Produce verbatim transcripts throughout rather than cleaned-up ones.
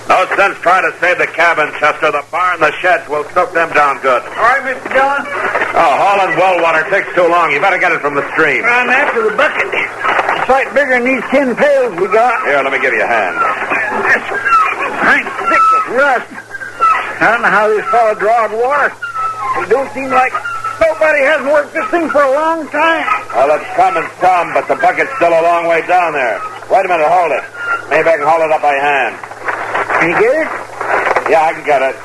No sense trying to save the cabin, Chester. The barn, the sheds will soak them down good. All right, Mister Dillon. Oh, hauling well water takes too long. You better get it from the stream. I'm after the bucket. It's a sight bigger than these tin pails we got. Here, let me give you a hand. I'm thick with rust. I don't know how this fellow drawed water. It don't seem like nobody hasn't worked this thing for a long time. Well, it's coming some, but the bucket's still a long way down there. Wait a minute, hold it. Maybe I can haul it up by hand. Can you get it? Yeah, I can get it.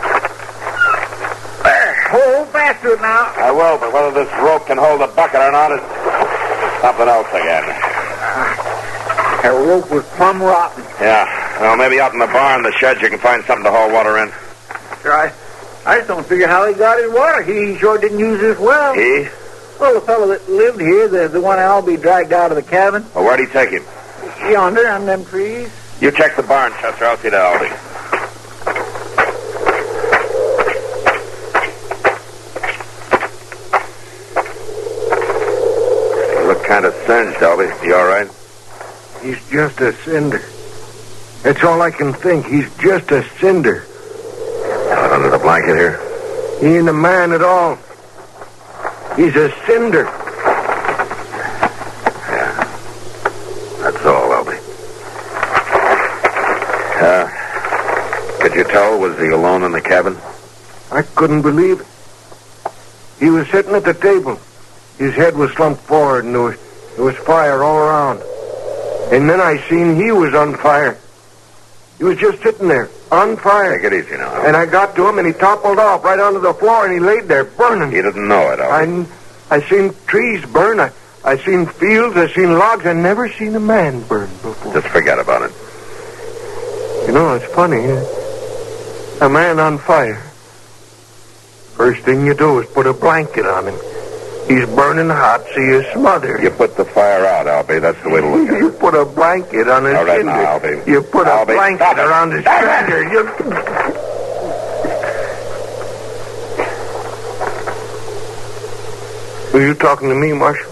There. Hold fast to it now. I will, but whether this rope can hold the bucket or not is something else again. That rope was plumb rotten. Yeah. Well, maybe out in the barn, the sheds, you can find something to haul water in. Sure, I, I just don't figure how he got his water. He sure didn't use this well. He? Well, the fellow that lived here, the, the one Albie dragged out of the cabin. Well, where'd he take him? Yonder, on them trees. You check the barn, Chester. I'll see to Albie. You look kind of singed, Albie. You all right? He's just a cinder. That's all I can think. He's just a cinder. Out under the blanket here? He ain't a man at all. He's a cinder. Yeah. That's all, Albie. Uh, could you tell, was he alone in the cabin? I couldn't believe it. He was sitting at the table. His head was slumped forward, and there was, there was fire all around. And then I seen he was on fire. He was just sitting there, on fire. Take it easy now. And I got to him, and he toppled off right onto the floor, and he laid there burning. He didn't know it, Albie. I, I seen trees burn. I, I seen fields. I seen logs. I never seen a man burn before. Just forget about it. You know, it's funny. eh? A man on fire. First thing you do is put a blanket on him. He's burning hot, so you smother. You put the fire out, Albie. That's the way to look at You it. put a blanket on his All right cinder. now, Albie. You put Albie, a blanket stop it. around his Stop it. cinder. You... Were you talking to me, Marshal?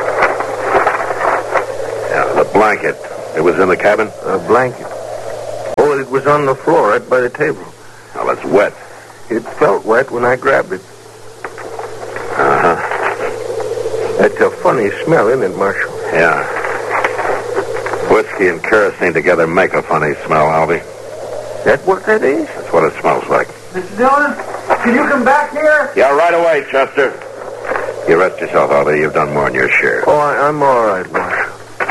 Yeah, the blanket. It was in the cabin? A blanket. Oh, it was on the floor right by the table. Well, it's wet. It felt wet when I grabbed it. Uh-huh. That's a funny smell, isn't it, Marshal? Yeah. Whiskey and kerosene together make a funny smell, Albie. That what that is? That's what it smells like. Mister Dillon, can you come back here? Yeah, right away, Chester. You rest yourself, Albie. You've done more than your share. Oh, I, I'm all right, Marshal.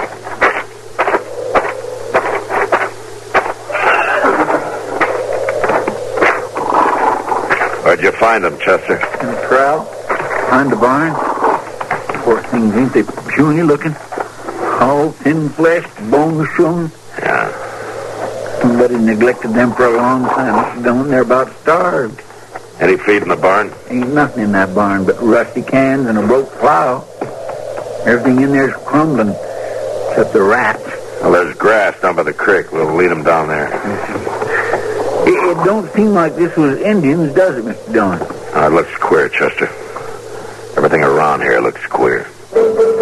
Where'd you find him, Chester? In the corral, behind the barn. Poor things, ain't they puny looking? All thin-fleshed, bone-shone. Yeah. Somebody neglected them for a long time. Don't they're about starved. Any feed in the barn? Ain't nothing in that barn but rusty cans and a broke plow. Everything in there's crumbling, except the rats. Well, there's grass down by the creek. We'll lead them down there. It, it don't seem like this was Indians, does it, Mister Dillon? Uh, it looks queer, Chester. Everything around here looks queer.